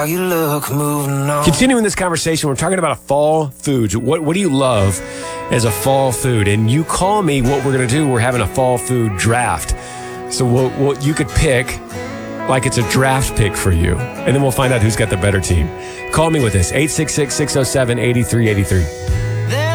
You look, moving on. Continuing this conversation, we're talking about a fall foods. What do you love as a fall food? And you call me what we're going to do. We're having a fall food draft. So you could pick like it's a draft pick for you. And then we'll find out who's got the better team. Call me with this, 866-607-8383.